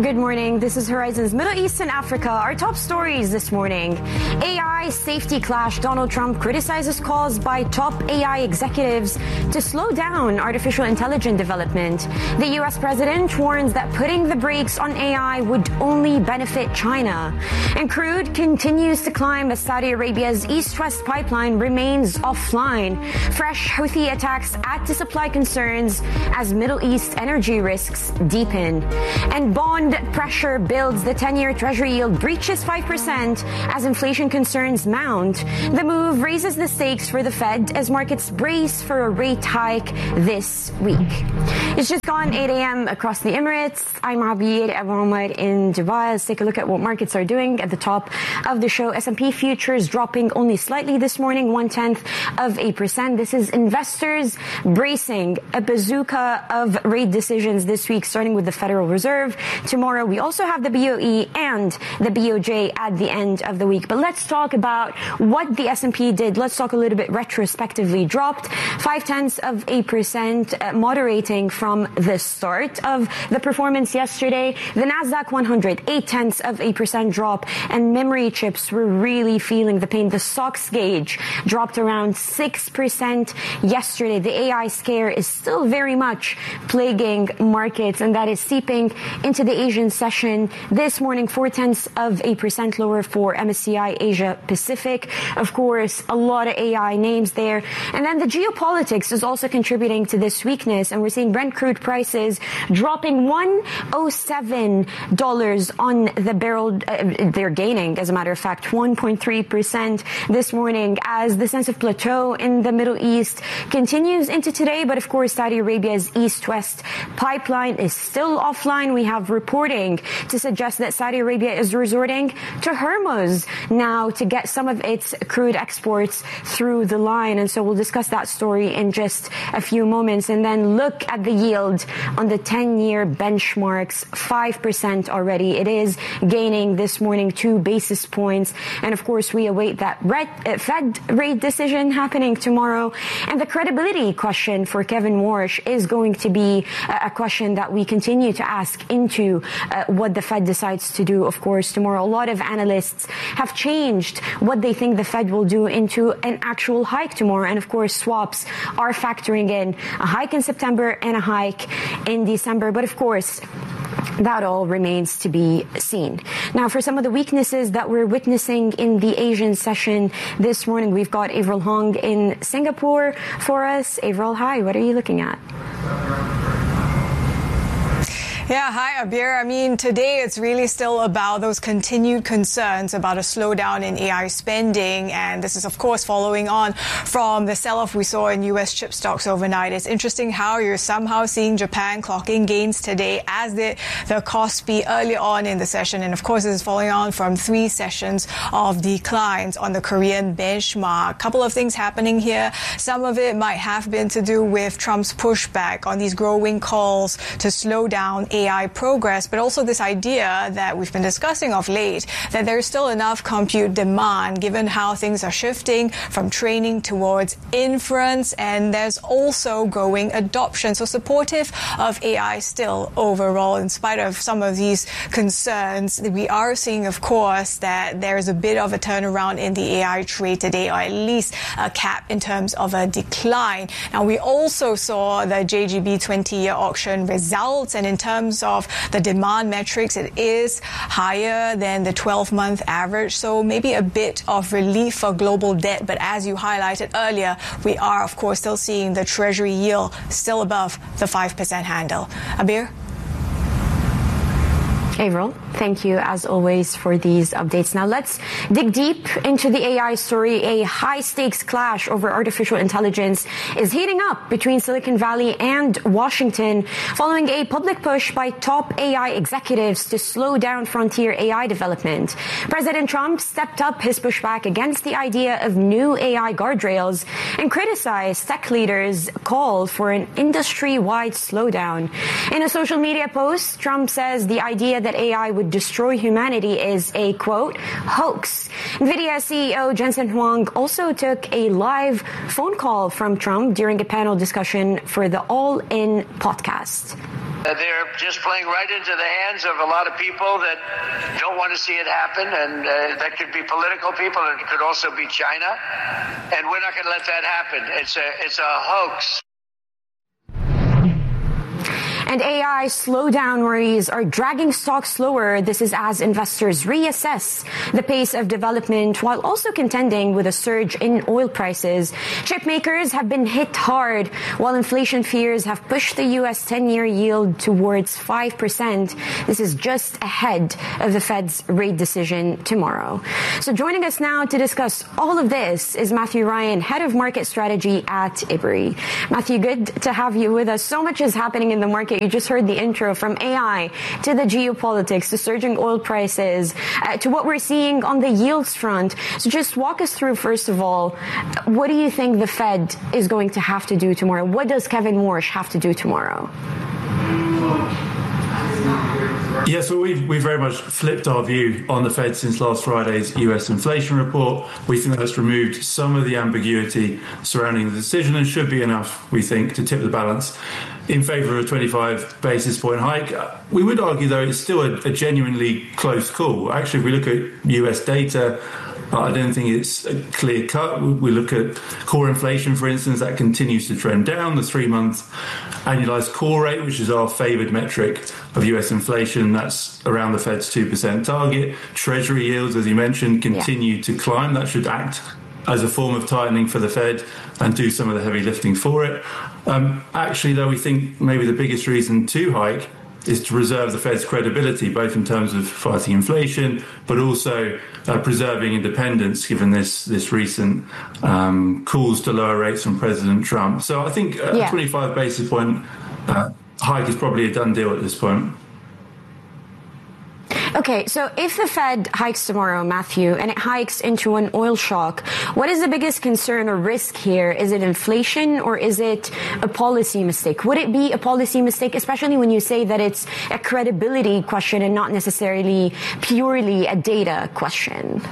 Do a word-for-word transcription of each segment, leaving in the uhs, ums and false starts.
Good morning. This is Horizon's Middle East and Africa. Our top stories this morning. A I safety clash. Donald Trump criticizes calls by top A I executives to slow down artificial intelligence development. The U S president warns that putting the brakes on A I would only benefit China. And crude continues to climb as Saudi Arabia's East-West pipeline remains offline. Fresh Houthi attacks add to supply concerns as Middle East energy risks deepen. And bond pressure builds. The ten-year Treasury yield breaches five percent as inflation concerns mount. The move raises the stakes for the Fed as markets brace for a rate hike this week. It's just gone eight a.m. across the Emirates. I'm Abir Abu Omar in Dubai. Let's take a look at what markets are doing. At the top of the show, S and P futures dropping only slightly this morning, one-tenth of a percent. This is investors bracing a bazooka of rate decisions this week, starting with the Federal Reserve. Tomorrow, we also have the B O E and the B O J at the end of the week. But let's talk about what the S and P did. Let's talk a little bit retrospectively. Dropped five-tenths of a percent, uh, moderating from the start of the performance yesterday. The Nasdaq one hundred, eight-tenths of a percent drop, and memory chips were really feeling the pain. The S O X gauge dropped around six percent yesterday. The A I scare is still very much plaguing markets, and that is seeping into the Asian session this morning. Four-tenths of a percent lower for M S C I Asia Pacific. Of course, a lot of A I names there. And then the geopolitics is also contributing to this weakness, and we're seeing Brent crude prices dropping one oh seven dollars on the barrel. Uh, they're gaining, as a matter of fact, one point three percent this morning as the sense of plateau in the Middle East continues into today. But of course, Saudi Arabia's East-West pipeline is still offline. We have reporting to suggest that Saudi Arabia is resorting to Hormuz now to get some of its crude exports through the line. And so we'll discuss that story in just a few moments. And then look at the yield on the ten-year benchmarks, five percent already. It is gaining this morning two basis points. And of course, we await that Fed rate decision happening tomorrow. And the credibility question for Kevin Warsh is going to be a question that we continue to ask into uh, what the Fed decides to do, of course, tomorrow. A lot of analysts have changed what they think the Fed will do into an actual hike tomorrow. And of course, swaps are factoring in a hike in September and a hike in December. But of course, that all remains to be seen. Now, for some of the weaknesses that we're witnessing in the Asian session this morning, we've got Avril Hong in Singapore for us. Avril, hi, what are you looking at? Yeah, hi, Abir. I mean, today it's really still about those continued concerns about a slowdown in A I spending. And this is, of course, following on from the sell-off we saw in U S chip stocks overnight. It's interesting how you're somehow seeing Japan clocking gains today, as did the Kospi early on in the session. And of course, this is following on from three sessions of declines on the Korean benchmark. Couple of things happening here. Some of it might have been to do with Trump's pushback on these growing calls to slow down A I A I progress, but also this idea that we've been discussing of late, that there's still enough compute demand given how things are shifting from training towards inference, and there's also growing adoption. So supportive of A I still overall, in spite of some of these concerns. We are seeing, of course, that there is a bit of a turnaround in the A I trade today, or at least a cap in terms of a decline. Now, we also saw the J G B twenty-year auction results, and in terms of the demand metrics, it is higher than the twelve-month average. So maybe a bit of relief for global debt. But as you highlighted earlier, we are, of course, still seeing the Treasury yield still above the five percent handle. Abir? Avril, thank you as always for these updates. Now let's dig deep into the A I story. A high-stakes clash over artificial intelligence is heating up between Silicon Valley and Washington following a public push by top A I executives to slow down frontier A I development. President Trump stepped up his pushback against the idea of new A I guardrails and criticized tech leaders' call for an industry-wide slowdown. In a social media post, Trump says the idea that A I would destroy humanity is a, quote, hoax. NVIDIA C E O Jensen Huang also took a live phone call from Trump during a panel discussion for the All In podcast. Uh, they're just playing right into the hands of a lot of people that don't want to see it happen, and uh, that could be political people, and it could also be China, and we're not going to let that happen. It's a, it's a hoax. And A I slowdown worries are dragging stocks lower. This is as investors reassess the pace of development while also contending with a surge in oil prices. Chip makers have been hit hard while inflation fears have pushed the U S ten-year yield towards five percent. This is just ahead of the Fed's rate decision tomorrow. So joining us now to discuss all of this is Matthew Ryan, Head of Market Strategy at I B R I. Matthew, good to have you with us. So much is happening in the market. You just heard the intro, from A I to the geopolitics to surging oil prices uh, to what we're seeing on the yields front. So just walk us through, first of all, what do you think the Fed is going to have to do tomorrow? What does Kevin Warsh have to do tomorrow? Yeah, so we've, we've very much flipped our view on the Fed since last Friday's U S inflation report. We think that's removed some of the ambiguity surrounding the decision and should be enough, we think, to tip the balance in favour of a twenty-five basis point hike. We would argue, though, it's still a, a genuinely close call. Actually, if we look at U S data, I don't think it's a clear cut. We look at core inflation, for instance, that continues to trend down. The three-month annualized core rate, which is our favoured metric of U S inflation, that's around the Fed's two percent target. Treasury yields, as you mentioned, continue yeah. to climb. That should act as a form of tightening for the Fed and do some of the heavy lifting for it. Um, actually, though, we think maybe the biggest reason to hike is to preserve the Fed's credibility, both in terms of fighting inflation, but also uh, preserving independence, given this this recent um, calls to lower rates from President Trump. So I think a yeah. twenty-five basis point uh, hike is probably a done deal at this point. Okay, so if the Fed hikes tomorrow, Matthew, and it hikes into an oil shock, what is the biggest concern or risk here? Is it inflation or is it a policy mistake? Would it be a policy mistake, especially when you say that it's a credibility question and not necessarily purely a data question?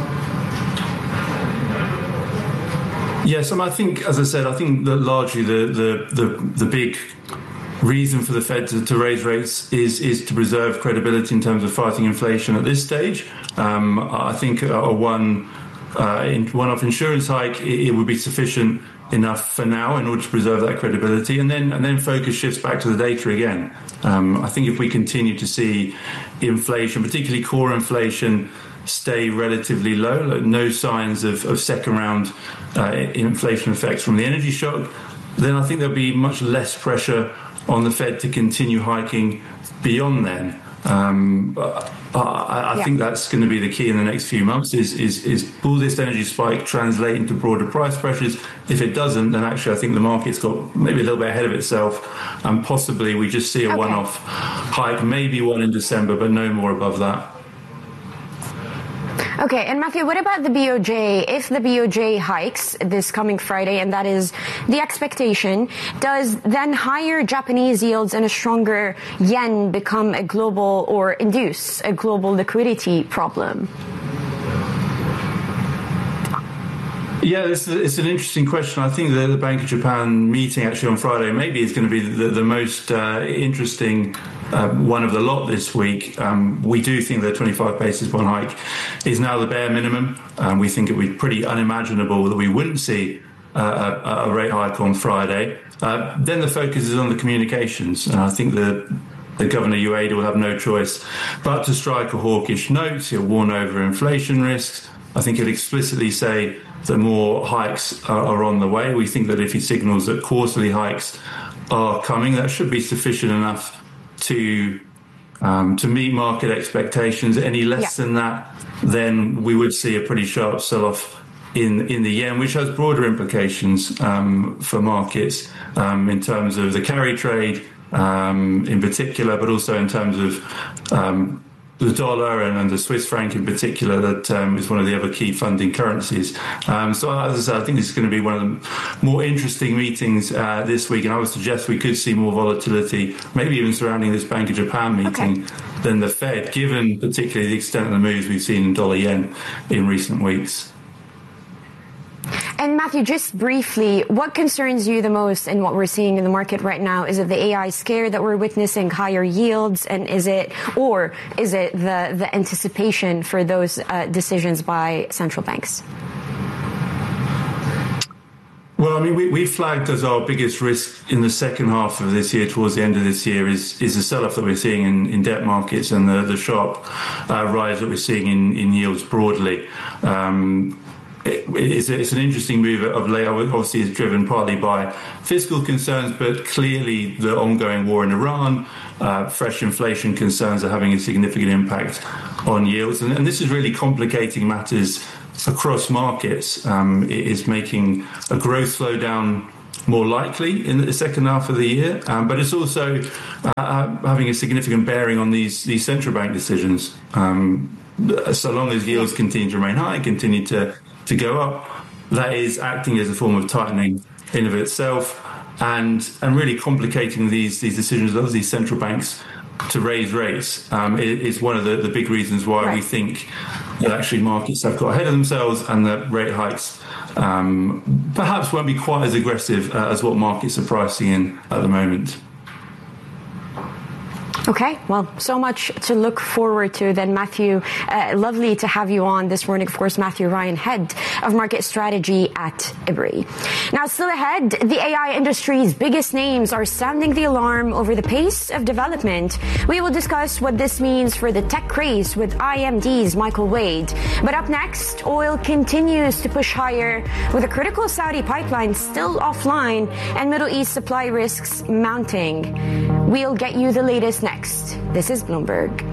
Yes, and I think, as I said, I think that largely the the the, the big reason for the Fed to, to raise rates is is to preserve credibility in terms of fighting inflation at this stage. Um, I think a, a one uh, in, one-off insurance hike it, it would be sufficient enough for now in order to preserve that credibility, and then and then focus shifts back to the data again. Um, I think if we continue to see inflation, particularly core inflation, stay relatively low, like no signs of, of second round uh, inflation effects from the energy shock, then I think there'll be much less pressure on the Fed to continue hiking beyond then. Um, I, I yeah. think that's going to be the key in the next few months is, is, is will this energy spike translate into broader price pressures? If it doesn't, then actually I think the market's got maybe a little bit ahead of itself, and possibly we just see a okay. one-off hike, maybe one in December, but no more above that. Okay, and Matthew, what about the B O J? If the B O J hikes this coming Friday, and that is the expectation, does then higher Japanese yields and a stronger yen become a global or induce a global liquidity problem? Yeah, it's, it's an interesting question. I think the, the Bank of Japan meeting actually on Friday maybe is going to be the, the most uh, interesting uh, one of the lot this week. Um, we do think the twenty-five basis point hike is now the bare minimum. Um, we think it would be pretty unimaginable that we wouldn't see uh, a, a rate hike on Friday. Uh, then the focus is on the communications, and I think the The Governor Ueda will have no choice but to strike a hawkish note. He'll warn over inflation risks. I think he'll explicitly say that more hikes are, are on the way. We think that if he signals that quarterly hikes are coming, that should be sufficient enough to um, to meet market expectations. Any less yeah. than that, then we would see a pretty sharp sell-off in in the yen, which has broader implications um, for markets um, in terms of the carry trade um, in particular, but also in terms of um, the dollar and, and the Swiss franc in particular, that um, is one of the other key funding currencies. Um, so as I said, I think this is going to be one of the more interesting meetings uh, this week, and I would suggest we could see more volatility, maybe even surrounding this Bank of Japan meeting, okay. than the Fed, given particularly the extent of the moves we've seen in dollar yen in recent weeks. And Matthew, just briefly, what concerns you the most in what we're seeing in the market right now? Is it the A I scare that we're witnessing, higher yields, and is it, or is it the, the anticipation for those uh, decisions by central banks? Well, I mean, we, we flagged as our biggest risk in the second half of this year, towards the end of this year, is is the sell-off that we're seeing in, in debt markets and the, the sharp uh, rise that we're seeing in, in yields broadly. Um, it, it's, it's an interesting move of late. Obviously, it's driven partly by fiscal concerns, but clearly the ongoing war in Iran, uh, fresh inflation concerns are having a significant impact on yields. And, and this is really complicating matters across markets. Um, it is making a growth slowdown more likely in the second half of the year, um, but it's also uh, having a significant bearing on these these central bank decisions. Um, so long as yields continue to remain high, continue to, to go up, that is acting as a form of tightening in of itself, and and really complicating these these decisions of these central banks to raise rates. Um, it is one of the, the big reasons why right. we think that actually markets have got ahead of themselves and that rate hikes um, perhaps won't be quite as aggressive uh, as what markets are pricing in at the moment. Okay, well, so much to look forward to then, Matthew. Uh, lovely to have you on this morning. Of course, Matthew Ryan, Head of Market Strategy at I B R I. Now, still ahead, the A I industry's biggest names are sounding the alarm over the pace of development. We will discuss what this means for the tech craze with I M D's Michael Wade. But up next, oil continues to push higher with a critical Saudi pipeline still offline and Middle East supply risks mounting. We'll get you the latest next. This is Bloomberg.